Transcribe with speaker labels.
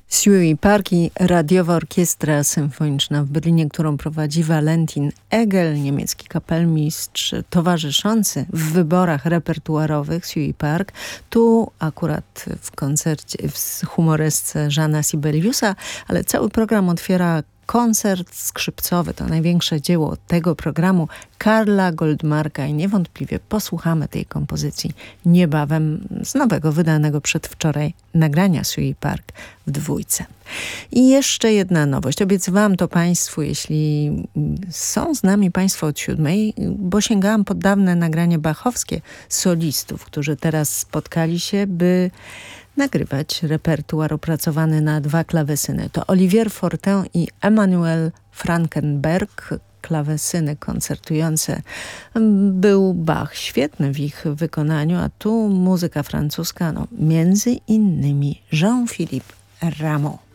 Speaker 1: Suey Park i radiowa orkiestra symfoniczna w Berlinie, którą prowadzi Valentin Egel, niemiecki kapelmistrz towarzyszący w wyborach repertuarowych Suey Park. Tu akurat w koncercie, w humoresce Jeana Sibeliusa, ale cały program otwiera koncert skrzypcowy. To największe dzieło tego programu Karla Goldmarka i niewątpliwie posłuchamy tej kompozycji niebawem z nowego, wydanego przedwczoraj nagrania Suey Park w dwójce. I jeszcze jedna nowość. Obiecywałam to Państwu, jeśli są z nami Państwo od 7:00, bo sięgałam po dawne nagranie bachowskie solistów, którzy teraz spotkali się, by nagrywać repertuar opracowany na 2 klawesyny. To Olivier Fortin i Emanuel Frankenberg, klawesyny koncertujące. Był Bach świetny w ich wykonaniu, a tu muzyka francuska, między innymi Jean-Philippe Rameau.